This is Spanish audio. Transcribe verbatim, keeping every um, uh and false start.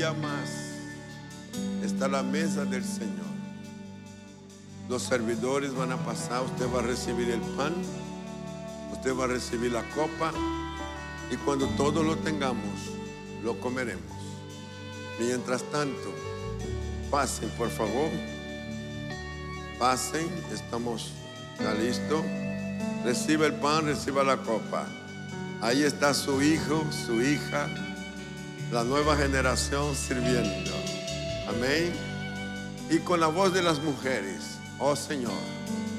día más está la mesa del Señor. Los servidores van a pasar, usted va a recibir el pan, usted va a recibir la copa, y cuando todos lo tengamos, lo comeremos. Mientras tanto, pasen, por favor. Pasen, estamos ya listos. Reciba el pan, reciba la copa. Ahí está su hijo, su hija, la nueva generación sirviendo. Amén. Y con la voz de las mujeres: oh Señor,